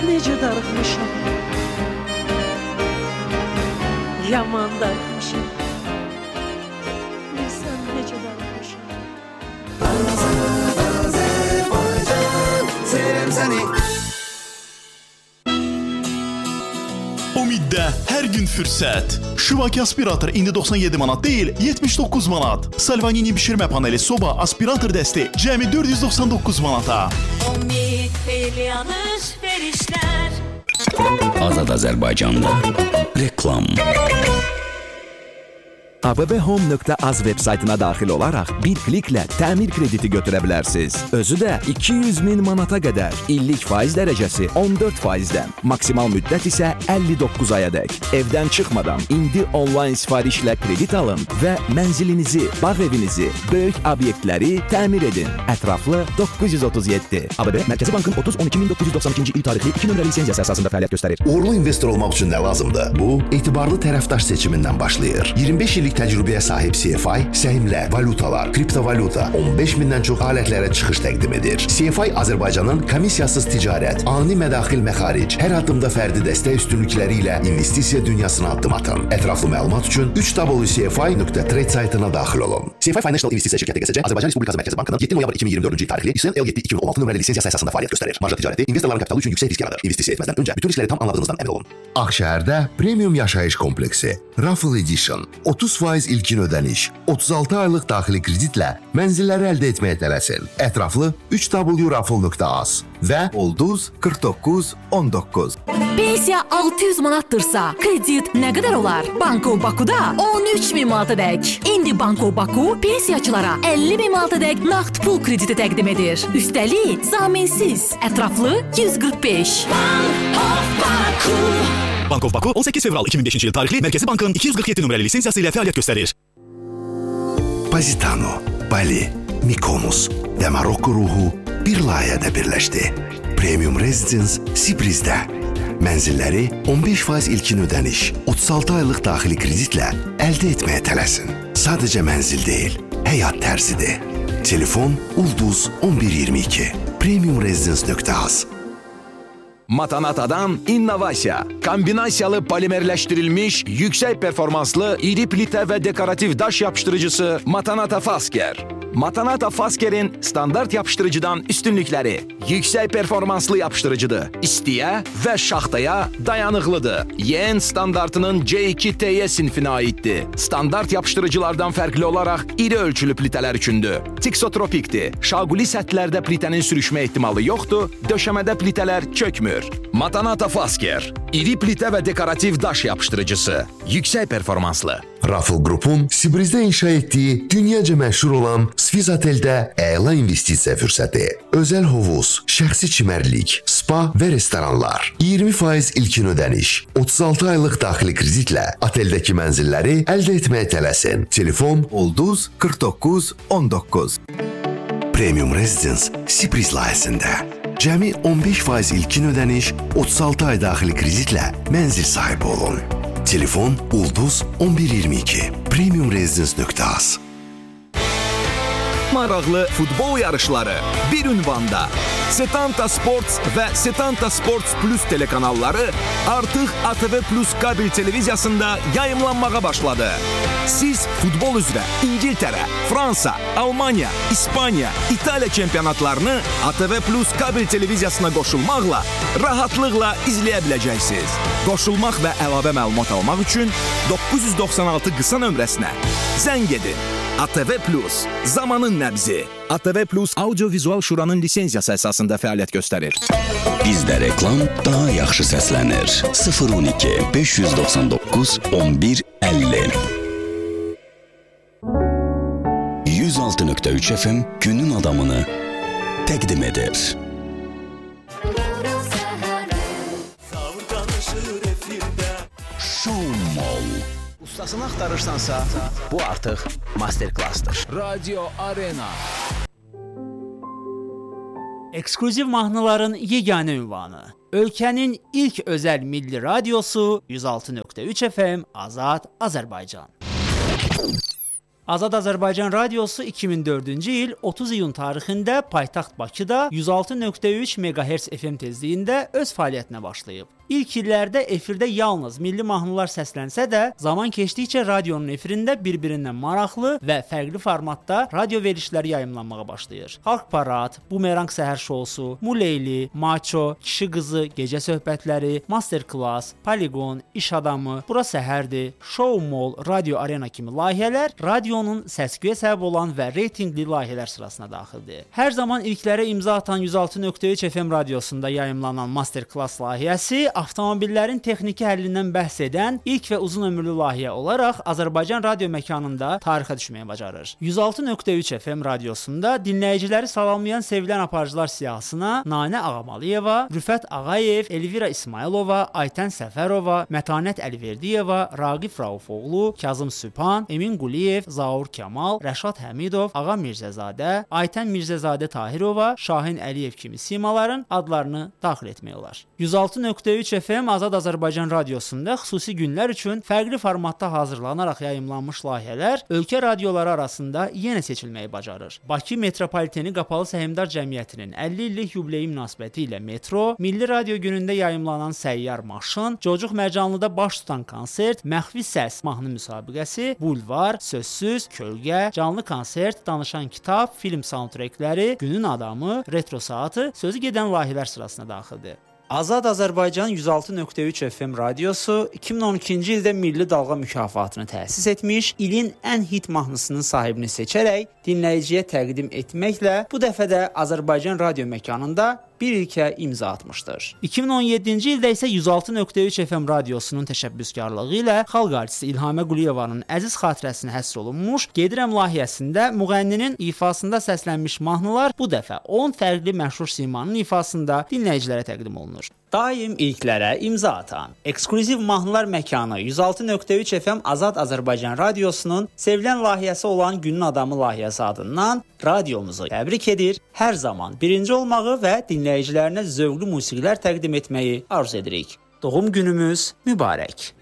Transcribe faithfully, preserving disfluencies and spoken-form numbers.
necə darıxmışam, yaman darıxmışam. Bilsən necə darıxmışam. Azərbaycan, sevəm səni. Umiddə hər gün fürsət. Şuvaki aspirator indi doxsan yeddi manat deyil, yetmiş doqquz manat. Salvanini bişirmə paneli soba aspirator dəsti cəmi dörd yüz doxsan doqquz manata. Umid xeyli yanlış verişlər. Azad Azərbaycanda reklam. A B B home nöqtə az web saytına daxil olaraq bir kliklə təmir krediti götürə bilərsiniz. Özü də iki yüz min manata qədər. İllik faiz dərəcəsi on dörd faizdən. Maksimal müddət isə əlli doqquz ayadək. Evdən çıxmadan indi onlayn sifarişlə kredit alın və mənzilinizi, bağ evinizi, böyük obyektləri təmir edin. Ətraflı doqquz yüz otuz yeddi. A B B Mərkəzi Bankın otuz on iki min doqquz yüz doxsan ikinci il tarixli iki nömrəli lisenziyası əsasında fəaliyyət göstərir. Uğurlu investor olmaq üçün nə lazımdır? Bu, etibarlı tərəfdaş seçimindən başlayır. iyirmi beş illik təcrübəyə sahib C F I, səhmlər, valutalar, kriptovalyuta, on beş mindən çox alətlərə çıxış təqdim edir. C F I Azərbaycanın komissiyasız ticarət, ani mədaxil məxaric, hər addımda fərdi dəstək üstünlükləri ilə investisiya dünyasına addım atın. Ətraflı məlumat üçün üç w c f i nöqtə trade saytına daxil olun. C F I Financial İnvestisiya şirkəti G S C Azərbaycan Respublikası Mərkəzi Bankının yeddi noyabr iki min iyirmi dördüncü il tarixli İSN L yeddi iki min on altı nömrəli lisenziyası əsasında fəaliyyət göstərir. Marja ticarəti investorların kapitalı üçün yüksək risk yaradır. İnvestisiya etməzdən öncə bütün riskləri tam anladığınızdan əmin olun. Ağşəhərdə premium yaşayış kompleksi Raffle Edition otuz faiz ilkin ödəniş, otuz altı aylıq daxili kreditlə mənzilləri əldə etməyə tələsin. Ətraflı üç w raffle nöqtə az və Ulduz qırx doqquz on doqquz. Pensiya altı yüz manatdırsa, kredit nə qədər olar? Banko Bakuda on üç min manatadək. İndi Banko Baku pensiyaçılara əlli min manatadək nağd pul krediti təqdim edir. Üstəlik, zaminsiz. Ətraflı yüz qırx beş. Banko Baku. Banko Baku on səkkiz fevral iki min beşinci il tarixli Mərkəzi Bankın iki yüz qırx yeddi nömrəli lisenziyası ilə fəaliyyət göstərir. Positano, Bali, Mykonos və Marokko ruhu bir layihədə birləşdi. Premium Residence Sibrizdə. Mənzilləri on beş faiz ilkin ödəniş, otuz altı aylıq daxili kreditlə əldə etməyə tələsin. Sadəcə mənzil deyil, həyat tərzidir. Telefon Ulduz on bir iyirmi iki. premium residence nöqtə az. Matanatadan innovasiya. Kombinasiyalı polimerləşdirilmiş, yüksək performanslı, iri plitə və dekorativ daş yapışdırıcısı Matanata Fasker. Matanata Fasker'in standart yapışdırıcıdan üstünlükləri. Yüksək performanslı yapışdırıcıdır. İstiyə və şaxtaya dayanıqlıdır. Y N standartının C iki T Y sinfinə aiddir. Standart yapışdırıcılardan fərqli olaraq iri ölçülü plitələr üçündür. Tiksotropikdir. Şaquli səthlərdə plitənin sürüşmə ehtimalı yoxdur, döşəmədə plitələr çökmür. Matanata Fasker. İri plitə və dekorativ daş yapışdırıcısı. Yüksək performanslı. Raffle Group'un Sibrizdə inşa etdiyi dünyaca məşhur olan Swiss Hotel'də əla investisiya fürsəti. Özəl hovuz, şəxsi çimərlik, spa və restoranlar. iyirmi faiz ilkin ödəniş, otuz altı aylıq daxili kreditlə oteldəki mənzilləri əldə etməyə tələsin. Telefon Ulduz qırx doqquz on doqquz. Premium Residence Sibriz layihəsində. Cəmi on beş faiz ilkin ödəniş, otuz altı ay daxili kreditlə mənzil sahibi olun. Telefon Ulduz on bir iyirmi iki. premium residence nöqtə az. Maraqlı futbol yarışları bir ünvanda. Setanta Sports və Setanta Sports Plus telekanalları artıq A T V Plus kabel televiziyasında yayımlanmağa başladı. Siz futbol üzrə İngiltərə, Fransa, Almaniya, İspaniya, İtaliya çempionatlarını A T V Plus kabel televiziyasına qoşulmaqla rahatlıqla izləyə biləcəksiniz. Qoşulmaq və əlavə məlumat almaq üçün doqquz yüz doxsan altı qısa nömrəsinə zəng edin. A T V Plus, zamanın nəbzi. A T V Plus Audio-Vizual Şuranın lisenziyası əsasında fəaliyyət göstərir. Bizdə reklam daha yaxşı səslənir. sıfır on iki beş yüz doxsan doqquz on bir əlli. yüz altı nöqtə üç F M günün adamını təqdim edir. Showmall. Ustasını axtarırsansa, bu artıq masterclassdır. Radio Arena. Ekskluziv mahnıların yeganə ünvanı. Ölkənin ilk özəl milli radiosu yüz altı nöqtə üç F M Azad Azərbaycan. Azad Azərbaycan Radiosu iki min dördüncü il otuz iyun tarixində paytaxt Bakıda yüz altı nöqtə üç meqahertz F M tezliyində öz fəaliyyətinə başlayıb. İlk illərdə efirdə yalnız milli mahnılar səslənsə də, zaman keçdikcə radionun efirində bir-birindən maraqlı və fərqli formatda radio verilişləri yayımlanmağa başlayır. Xalq Parad, Bumerang səhər şousu, Muleyli, Maço, Kişi qızı, Gecə söhbətləri, Master Class, Poligon, İş adamı, Bura səhərdir, Show Mall, Radio Arena kimi layihələr radionun səs-küyə səbəb olan və reytinqli layihələr sırasına daxildir. Hər zaman ilklərə imza atan yüz altı nöqtə üç F M radiosunda yayımlanan Master Class layihəsi avtomobillərin texniki həllindən bəhs edən ilk və uzun ömürlü layihə olaraq Azərbaycan radio məkanında tarixə düşməyə bacarır. yüz altı nöqtə üç F M radiosunda dinləyiciləri salamlayan sevilən aparıcılar siyahısına Nanə Ağamalıyeva, Rüfət Ağayev, Elvira İsmailova, Aytən Səfərova, Mətanət Əliverdiyeva, Raqif Raufoğlu, Kazım Sübhan, Emin Quliyev, Zaur Kamal, Rəşad Həmidov, Ağa Mirzəzadə, Aytən Mirzəzadə Tahirova, Şahin Əliyev kimi simaların adlarını daxil etmək olar. yüz altı nöqtə üç F M Azad Azərbaycan Radiosunda xüsusi günlər üçün fərqli formatda hazırlanaraq yayımlanmış layihələr ölkə radioları arasında yenə seçilməyi bacarır. Bakı Metropoliteni Qapalı Səhmdar Cəmiyyətinin əlli illik yubileyi münasibəti ilə Metro, Milli Radio günündə yayımlanan Səyyar Maşın, Cocuq Mərcanlıda baş tutan konsert, Məxfi Səs mahnı müsabiqəsi, Bulvar, Sözsüz, Kölgə, canlı konsert, danışan kitab, film soundtrackləri, Günün adamı, Retro saatı sözü gedən layihələr sırasına daxildir. Azad Azərbaycan yüz altı nöqtə üç F M radiosu iki min on ikinci ildə Milli Dalğa mükafatını təsis etmiş, ilin ən hit mahnısının sahibini seçərək dinləyiciyə təqdim etməklə bu dəfə də Azərbaycan radio məkanında bir ilkə imza atmışdır. iki min on yeddinci ildə isə yüz altı nöqtə üç F M radiosunun təşəbbüskarlığı ilə xalq artisti İlhamə Quliyevanın əziz xatirəsinə həsr olunmuş Gedirəm layihəsində müğənninin ifasında səslənmiş mahnılar bu dəfə on fərqli məşhur simanın ifasında dinləyicilərə təqdim olunur. Daim ilklərə imza atan ekskluziv mahnılar məkanı yüz altı nöqtə üç F M Azad Azərbaycan Radiosunun sevilən layihəsi olan Günün Adamı layihəsi adından radiomuzu təbrik edir, hər zaman birinci olmağı və dinləyicilərinə zövqlü musiqilər təqdim etməyi arzu edirik. Doğum günümüz mübarək.